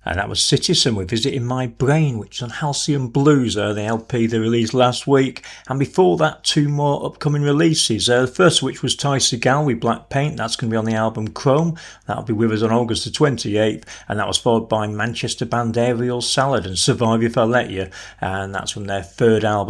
And that was Citizen with Visiting My Brain, which is on Halcyon Blues, the LP they released last week. And before that, two more upcoming releases. The first of which was Ty Segall with Black Paint. That's going to be on the album Chrome. That'll be with us on August the 28th. And that was followed by Manchester band Aerial Salad and Survive If I Let You. And that's from their third album,